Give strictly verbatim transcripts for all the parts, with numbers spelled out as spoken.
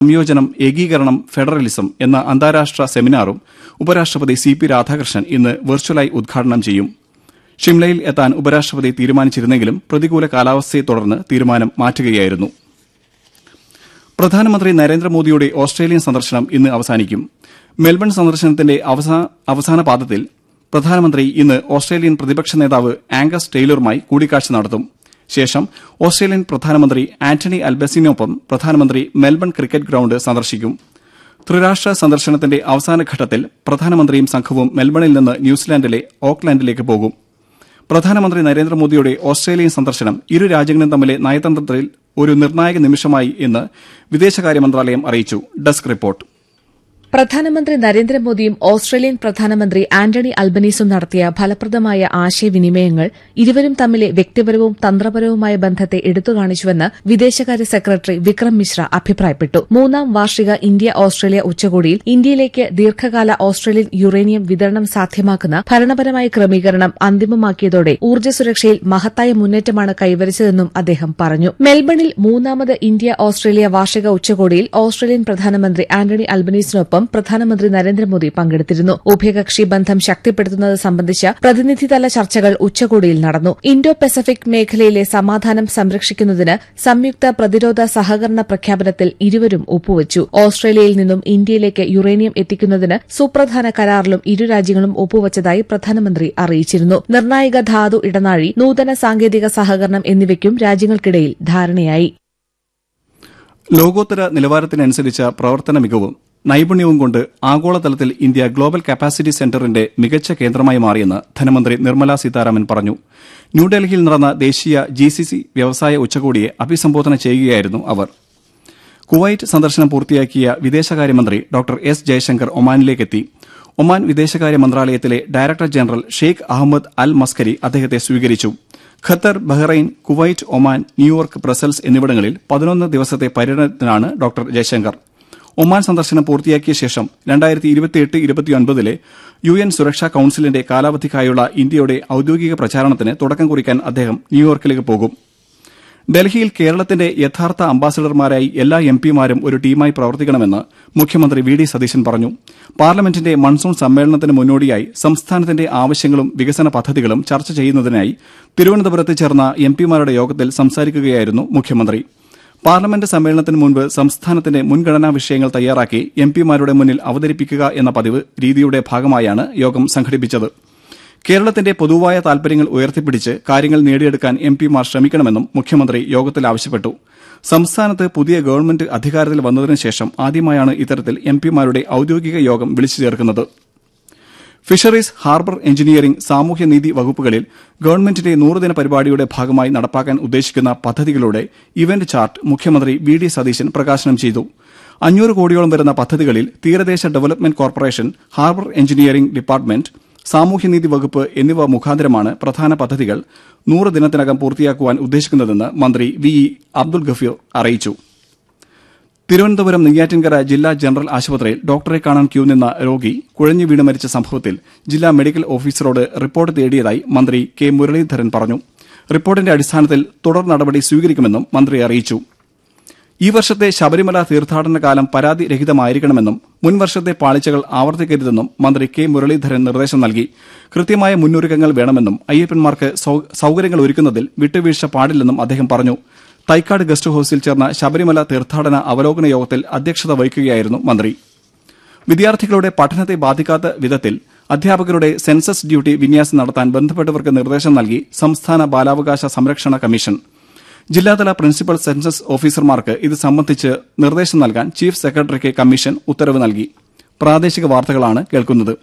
സംയോജനം, ഏകീകരണം, ഫെഡറലിസം എന്ന അന്താരാഷ്ട്ര സെമിനാറും ഉപരാഷ്ട്രപതി സി പി രാധാകൃഷ്ണൻ ഇന്ന് വെർച്വലായി ഉദ്ഘാടനം ചെയ്യും. ഷിംലയിൽ എത്താൻ ഉപരാഷ്ട്രപതി തീരുമാനിച്ചിരുന്നെങ്കിലും പ്രതികൂല കാലാവസ്ഥയെ തുടർന്ന് തീരുമാനം മാറ്റുകയായിരുന്നു. പ്രധാനമന്ത്രി നരേന്ദ്രമോദിയുടെ ഓസ്ട്രേലിയൻ സന്ദർശനം ഇന്ന് അവസാനിക്കും. മെൽബൺ സന്ദർശനത്തിന്റെ അവസാന പാദത്തിൽ പ്രധാനമന്ത്രി ഇന്ന് ഓസ്ട്രേലിയൻ പ്രതിപക്ഷ നേതാവ് ആംഗസ് ടെയ്ലറുമായി കൂടിക്കാഴ്ച നടത്തും. ശേഷം ഓസ്ട്രേലിയൻ പ്രധാനമന്ത്രി ആന്റണി അൽബനീസിനൊപ്പം പ്രധാനമന്ത്രി മെൽബൺ ക്രിക്കറ്റ് ഗ്രൌണ്ട് സന്ദർശിക്കും. ത്രിരാഷ്ട്ര സന്ദർശനത്തിന്റെ അവസാനഘട്ടത്തിൽ പ്രധാനമന്ത്രിയും സംഘവും മെൽബണിൽ നിന്ന് ന്യൂസിലാൻഡിലെ ഓക്ലാൻഡിലേക്ക് പോകും. പ്രധാനമന്ത്രി നരേന്ദ്രമോദിയുടെ ഓസ്ട്രേലിയൻ സന്ദർശനം ഇരു രാജ്യങ്ങളും തമ്മിലെ നയതന്ത്രത്തിൽ ഒരു നിർണായക നിമിഷമായി എന്ന് വിദേശകാര്യ മന്ത്രാലയം അറിയിച്ചു. Desk report. പ്രധാനമന്ത്രി നരേന്ദ്രമോദിയും ഓസ്ട്രേലിയൻ പ്രധാനമന്ത്രി ആന്റണി അൽബനീസും നടത്തിയ ഫലപ്രദമായ ആശയവിനിമയങ്ങൾ ഇരുവരും തമ്മിലെ വ്യക്തിപരവും തന്ത്രപരവുമായ ബന്ധത്തെ എടുത്തുകാണിച്ചുവെന്ന് വിദേശകാര്യ സെക്രട്ടറി വിക്രം മിശ്ര അഭിപ്രായപ്പെട്ടു. മൂന്നാം വാർഷിക ഇന്ത്യ ഓസ്ട്രേലിയ ഉച്ചകോടിയിൽ ഇന്ത്യയിലേക്ക് ദീർഘകാല ഓസ്ട്രേലിയൻ യുറേനിയം വിതരണം സാധ്യമാക്കുന്ന ഭരണപരമായ ക്രമീകരണം അന്തിമമാക്കിയതോടെ ഊർജ്ജ സുരക്ഷയിൽ മഹത്തായ മുന്നേറ്റമാണ് കൈവരിച്ചതെന്നും അദ്ദേഹം പറഞ്ഞു. മെൽബണിൽ മൂന്നാമത് ഇന്ത്യ ഓസ്ട്രേലിയ വാർഷിക ഉച്ചകോടിയിൽ ഓസ്ട്രേലിയൻ പ്രധാനമന്ത്രി ആന്റണി അൽബനീസിനൊപ്പം പ്രധാനമന്ത്രി നരേന്ദ്രമോദി പങ്കെടുത്തിരുന്നു. ഉഭയകക്ഷി ബന്ധം ശക്തിപ്പെടുത്തുന്നത് സംബന്ധിച്ച പ്രതിനിധിതല ചർച്ചകൾ ഉച്ചകോടിയിൽ നടന്നു. ഇൻഡോ പസഫിക് മേഖലയിലെ സമാധാനം സംരക്ഷിക്കുന്നതിന് സംയുക്ത പ്രതിരോധ സഹകരണ പ്രഖ്യാപനത്തിൽ ഇരുവരും ഒപ്പുവച്ചു. ഓസ്ട്രേലിയയിൽ നിന്നും ഇന്ത്യയിലേക്ക് യുറേനിയം എത്തിക്കുന്നതിന് സുപ്രധാന കരാറിലും ഇരു രാജ്യങ്ങളും ഒപ്പുവച്ചതായി പ്രധാനമന്ത്രി അറിയിച്ചിരുന്നു. നിർണായക ധാതു ഇടനാഴി, നൂതന സാങ്കേതിക സഹകരണം എന്നിവയ്ക്കും രാജ്യങ്ങൾക്കിടയിൽ ധാരണയായി. ലോകോത്തര നിലവാരത്തിനനുസരിച്ച പ്രവർത്തന മികവും നൈപുണ്യവും കൊണ്ട് ആഗോളതലത്തിൽ ഇന്ത്യ ഗ്ലോബൽ കപ്പാസിറ്റി സെന്ററിന്റെ മികച്ച കേന്ദ്രമായി മാറിയെന്ന് ധനമന്ത്രി നിർമ്മലാ സീതാരാമൻ പറഞ്ഞു. ന്യൂഡൽഹിയിൽ നടന്ന ദേശീയ ജി സി സി വ്യവസായ ഉച്ചകോടിയെ അഭിസംബോധന ചെയ്യുകയായിരുന്നു അവർ. കുവൈറ്റ് സന്ദർശനം പൂർത്തിയാക്കിയ വിദേശകാര്യമന്ത്രി ഡോക്ടർ എസ് ജയശങ്കർ ഒമാനിലേക്കെത്തി. ഒമാൻ വിദേശകാര്യ മന്ത്രാലയത്തിലെ ഡയറക്ടർ ജനറൽ ഷെയ്ഖ് അഹമ്മദ് അൽ മസ്കരി അദ്ദേഹത്തെ സ്വീകരിച്ചു. Qatar, Bahrain, Kuwait, Oman, New York, Brussels എന്നിവിടങ്ങളിൽ പതിനൊന്ന് ദിവസത്തെ പര്യടനത്തിനാണ് ഡോക്ടർ ജയശങ്കർ. ഒമാൻ സന്ദർശനം പൂർത്തിയാക്കിയ ശേഷം രണ്ടായിരത്തി ഇരുപത്തിയെട്ട് ഇരുപത്തിയൊൻപതിലെ യു എൻ സുരക്ഷാ കൌൺസിലിന്റെ കാലാവധിക്കായുള്ള ഇന്ത്യയുടെ ഔദ്യോഗിക പ്രചാരണത്തിന് തുടക്കം കുറിക്കാൻ അദ്ദേഹം ന്യൂയോർക്കിലേക്ക് പോകും. ഡൽഹിയിൽ കേരളത്തിന്റെ യഥാർത്ഥ അംബാസഡർമാരായി എല്ലാ എം പിമാരും ഒരു ടീമായി പ്രവർത്തിക്കണമെന്ന് മുഖ്യമന്ത്രി വി ഡി സതീശൻ പറഞ്ഞു. പാർലമെന്റിന്റെ മൺസൂൺ സമ്മേളനത്തിന് മുന്നോടിയായി സംസ്ഥാനത്തിന്റെ ആവശ്യങ്ങളും വികസന പദ്ധതികളും ചർച്ച ചെയ്യുന്നതിനായി തിരുവനന്തപുരത്ത് ചേർന്ന എം പിമാരുടെ യോഗത്തിൽ സംസാരിക്കുകയായിരുന്നു മുഖ്യമന്ത്രി. പാർലമെന്റ് സമ്മേളനത്തിന് മുൻപ് സംസ്ഥാനത്തിന്റെ മുൻഗണനാ വിഷയങ്ങൾ തയ്യാറാക്കി എം പിമാരുടെ മുന്നിൽ അവതരിപ്പിക്കുക എന്ന പതിവ് രീതിയുടെ ഭാഗമായാണ് യോഗം സംഘടിപ്പിച്ചത്. കേരളത്തിന്റെ പൊതുവായ താൽപര്യങ്ങൾ ഉയർത്തിപ്പിടിച്ച് കാര്യങ്ങൾ നേടിയെടുക്കാൻ എം പിമാർ ശ്രമിക്കണമെന്നും മുഖ്യമന്ത്രി യോഗത്തിൽ ആവശ്യപ്പെട്ടു. സംസ്ഥാനത്ത് പുതിയ ഗവൺമെന്റ് അധികാരത്തിൽ വന്നതിനു ശേഷം ആദ്യമായാണ് ഇത്തരത്തിൽ എം പിമാരുടെ ഔദ്യോഗിക യോഗം വിളിച്ചു ചേർക്കുന്നത്. ഫിഷറീസ്, ഹാർബർ എഞ്ചിനീയറിംഗ്, സാമൂഹ്യനീതി വകുപ്പുകളിൽ ഗവൺമെന്റിന്റെ നൂറുദിന പരിപാടിയുടെ ഭാഗമായി നടപ്പാക്കാൻ ഉദ്ദേശിക്കുന്ന പദ്ധതികളുടെ ഇവന്റ് ചാർട്ട് മുഖ്യമന്ത്രി വി ഡി സതീശൻ പ്രകാശനം ചെയ്തു. അഞ്ഞൂറ് കോടിയോളം വരുന്ന പദ്ധതികളിൽ തീരദേശ development corporation, harbour engineering department, സാമൂഹ്യനീതി വകുപ്പ് എന്നിവ മുഖാന്തരമാണ് പ്രധാന പദ്ധതികൾ നൂറ് ദിനത്തിനകം പൂർത്തിയാക്കുവാൻ ഉദ്ദേശിക്കുന്നതെന്ന് മന്ത്രി വി ഇ അബ്ദുൽ ഗഫൂർ അറിയിച്ചു. തിരുവനന്തപുരം നെയ്യാറ്റിൻകര ജില്ലാ ജനറൽ ആശുപത്രിയിൽ ഡോക്ടറെ കാണാൻ ക്യൂ നിന്ന രോഗി കുഴഞ്ഞു വീണ് മരിച്ച സംഭവത്തിൽ ജില്ലാ മെഡിക്കൽ ഓഫീസറോട് റിപ്പോർട്ട് തേടിയതായി മന്ത്രി കെ മുരളീധരൻ പറഞ്ഞു. റിപ്പോർട്ടിന്റെ അടിസ്ഥാനത്തിൽ തുടർ നടപടി സ്വീകരിക്കുമെന്നും മന്ത്രി അറിയിച്ചു. ഈ വർഷത്തെ ശബരിമല തീർത്ഥാടന കാലം പരാതി രഹിതമായിരിക്കണമെന്നും മുൻവർഷത്തെ പാളിച്ചകൾ ആവർത്തിക്കരുതെന്നും മന്ത്രി കെ മുരളീധരൻ നിർദ്ദേശം നൽകി. കൃത്യമായ മുന്നൊരുക്കങ്ങൾ വേണമെന്നും അയ്യപ്പന്മാർക്ക് സൌകര്യങ്ങൾ ഒരുക്കുന്നതിൽ വിട്ടുവീഴ്ച പാടില്ലെന്നും അദ്ദേഹം പറഞ്ഞു. തൈക്കാട് ഗസ്റ്റ് ഹൌസിൽ ചേർന്ന ശബരിമല തീർത്ഥാടന അവലോകന യോഗത്തിൽ അധ്യക്ഷത വഹിക്കുകയായിരുന്നു മന്ത്രി. വിദ്യാർത്ഥികളുടെ പഠനത്തെ ബാധിക്കാത്ത വിധത്തിൽ അധ്യാപകരുടെ സെൻസസ് ഡ്യൂട്ടി വിന്യാസം നടത്താൻ ബന്ധപ്പെട്ടവർക്ക് നിർദ്ദേശം നൽകി സംസ്ഥാന ബാലാവകാശ സംരക്ഷണ കമ്മീഷൻ. ജില്ലാതല പ്രിൻസിപ്പൽ സെൻസസ് ഓഫീസർമാർക്ക് ഇത് സംബന്ധിച്ച് നിർദ്ദേശം നൽകാൻ ചീഫ് സെക്രട്ടറിക്ക് കമ്മീഷൻ ഉത്തരവ് നൽകി. പ്രാദേശിക വാർത്തകളാണ് കേൾക്കുന്നത്.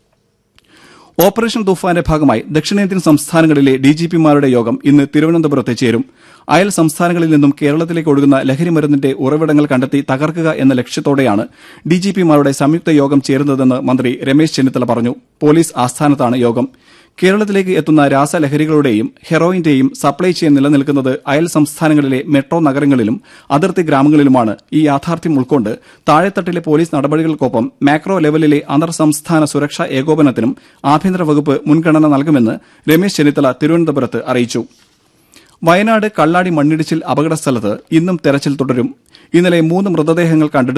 ഓപ്പറേഷൻ തൂഫാന്റെ ഭാഗമായി ദക്ഷിണേന്ത്യൻ സംസ്ഥാനങ്ങളിലെ ഡിജിപിമാരുടെ യോഗം ഇന്ന് തിരുവനന്തപുരത്ത് ചേരും. അയൽ സംസ്ഥാനങ്ങളിൽ നിന്നും കേരളത്തിലേക്ക് ഒഴുകുന്ന ലഹരിമരുന്നിന്റെ ഉറവിടങ്ങൾ കണ്ടെത്തി തകർക്കുക എന്ന ലക്ഷ്യത്തോടെയാണ് ഡിജിപിമാരുടെ സംയുക്ത യോഗം ചേരുന്നതെന്ന് മന്ത്രി രമേശ് ചെന്നിത്തല പറഞ്ഞു. പോലീസ് ആസ്ഥാനത്താണ് യോഗം. കേരളത്തിലേക്ക് എത്തുന്ന രാസലഹരികളുടെയും ഹെറോയിന്റെയും സപ്ലൈ ചെയിൻ നിലനിൽക്കുന്നത് അയൽ സംസ്ഥാനങ്ങളിലെ മെട്രോ നഗരങ്ങളിലും അതിർത്തി ഗ്രാമങ്ങളിലുമാണ്. ഈ യാഥാർത്ഥ്യം ഉൾക്കൊണ്ട് താഴെത്തട്ടിലെ പോലീസ് നടപടികൾക്കൊപ്പം മാക്രോ ലെവലിലെ അന്തർ സംസ്ഥാന സുരക്ഷാ ഏകോപനത്തിനും ആഭ്യന്തര വകുപ്പ് മുൻഗണന നൽകുമെന്ന് രമേശ് ചെന്നിത്തല തിരുവനന്തപുരത്ത് അറിയിച്ചു. വയനാട് കള്ളാടി മണ്ണിടിച്ചിൽ അപകടസ്ഥലത്ത് ഇന്നും തെരച്ചിൽ തുടരും. ഇന്നലെ മൂന്ന് മൃതദേഹങ്ങൾ കണ്ടെടുത്തു.